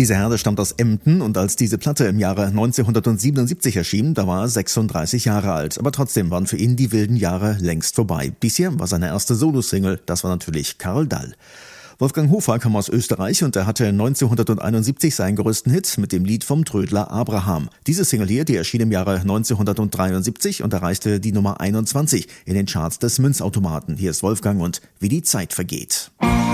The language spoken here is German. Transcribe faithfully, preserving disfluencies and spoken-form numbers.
Dieser Herr, der stammt aus Emden und als diese Platte im Jahre neunzehnhundertsiebenundsiebzig erschien, da war er sechsunddreißig Jahre alt. Aber trotzdem waren für ihn die wilden Jahre längst vorbei. Dies hier war seine erste Solosingle, das war natürlich Karl Dall. Wolfgang Hofer kam aus Österreich und er hatte neunzehnhunderteinundsiebzig seinen größten Hit mit dem Lied vom Trödler Abraham. Diese Single hier, die erschien im Jahre neunzehnhundertdreiundsiebzig und erreichte die Nummer einundzwanzig in den Charts des Münzautomaten. Hier ist Wolfgang und Wie die Zeit vergeht.